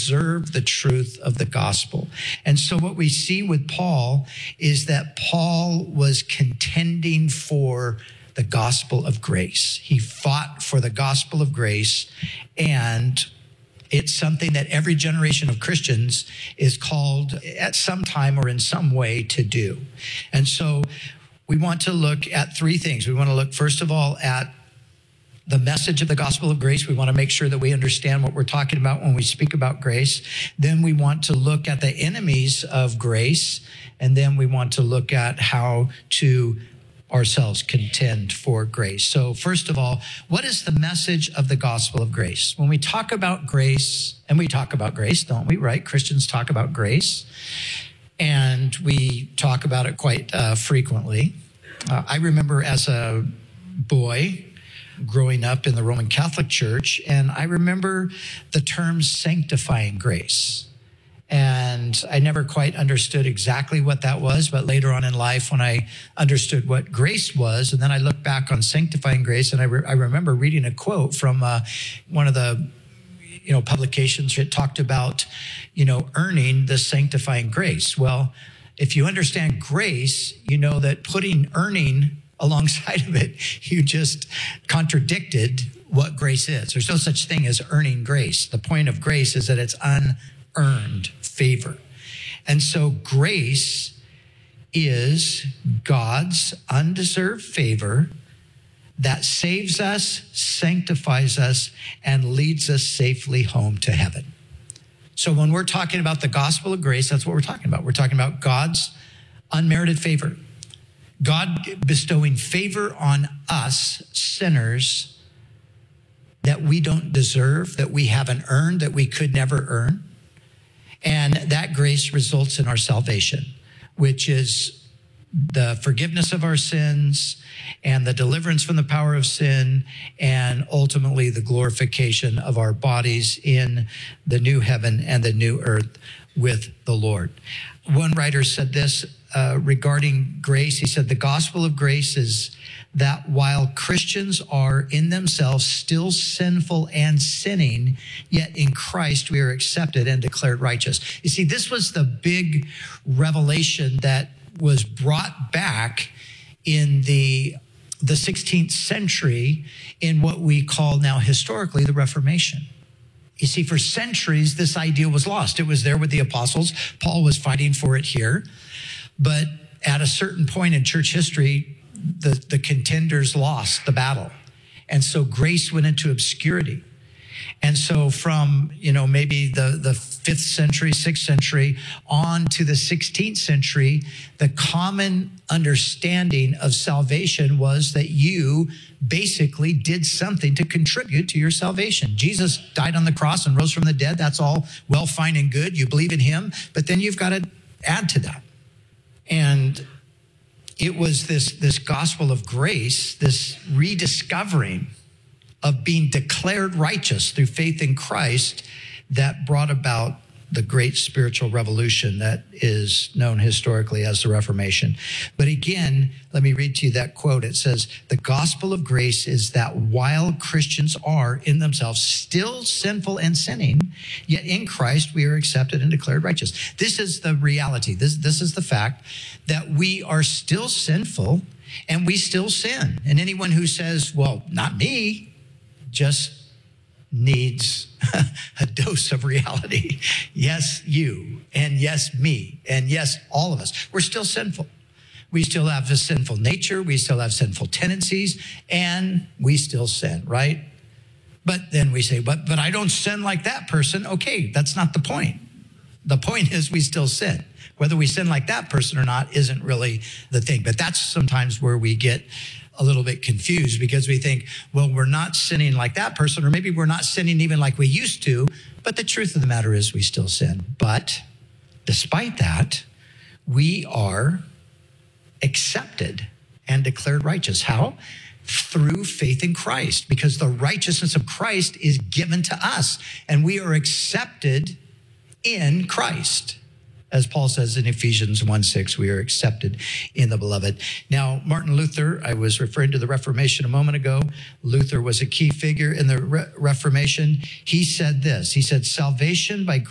observe the truth of the gospel. And so what we see with Paul is that Paul was contending for the gospel of grace. He fought for the gospel of grace, and it's something that every generation of Christians is called at some time or in some way to do. And so we want to look at three things. We want to look, first of all, at the message of the gospel of grace. We want to make sure that we understand what we're talking about when we speak about grace. Then we want to look at the enemies of grace. And then we want to look at how to ourselves contend for grace. So first of all, what is the message of the gospel of grace? When we talk about grace, and we talk about grace, don't we, right? Christians talk about grace, and we talk about it quite frequently. I remember as a boy growing up in the Roman Catholic Church, and I remember the term sanctifying grace. And I never quite understood exactly what that was, but later on in life when I understood what grace was, and then I look back on sanctifying grace, and I remember reading a quote from one of the publications that talked about, earning the sanctifying grace. Well, if you understand grace, you know that putting earning alongside of it, you just contradicted what grace is. There's no such thing as earning grace. The point of grace is that it's unearned favor. And so grace is God's undeserved favor that saves us, sanctifies us, and leads us safely home to heaven. So when we're talking about the gospel of grace, that's what we're talking about. We're talking about God's unmerited favor. God bestowing favor on us, sinners, that we don't deserve, that we haven't earned, that we could never earn. And that grace results in our salvation, which is the forgiveness of our sins and the deliverance from the power of sin, and ultimately the glorification of our bodies in the new heaven and the new earth with the Lord. One writer said this regarding grace. He said, the gospel of grace is that while Christians are in themselves still sinful and sinning, yet in Christ we are accepted and declared righteous. You see, this was the big revelation that was brought back in the 16th century in what we call now historically the Reformation. You see, for centuries, this idea was lost. It was there with the apostles. Paul was fighting for it here. But at a certain point in church history, the contenders lost the battle. And so grace went into obscurity. And so from, maybe the 5th century, 6th century on to the 16th century, the common understanding of salvation was that you basically did something to contribute to your salvation. Jesus died on the cross and rose from the dead. That's all well, fine, and good. You believe in him, but then you've got to add to that. And it was this gospel of grace, this rediscovering of being declared righteous through faith in Christ that brought about the great spiritual revolution that is known historically as the Reformation. But again, let me read to you that quote. It says, the gospel of grace is that while Christians are in themselves still sinful and sinning, yet in Christ we are accepted and declared righteous. This is the reality. This is the fact that we are still sinful and we still sin. And anyone who says, well, not me, just needs a dose of reality. Yes, you, and yes, me, and yes, all of us. We're still sinful. We still have a sinful nature. We still have sinful tendencies, and we still sin, right? But then we say, but I don't sin like that person. Okay, that's not the point. The point is we still sin. Whether we sin like that person or not isn't really the thing. But that's sometimes where we get a little bit confused, because we think, well, we're not sinning like that person, or maybe we're not sinning even like we used to. But the truth of the matter is we still sin. But despite that, we are accepted and declared righteous. How? Through faith in Christ, because the righteousness of Christ is given to us, and we are accepted in Christ. As Paul says in Ephesians 1:6, we are accepted in the beloved. Now, Martin Luther, I was referring to the Reformation a moment ago. Luther was a key figure in the Reformation. He said this. He said, salvation by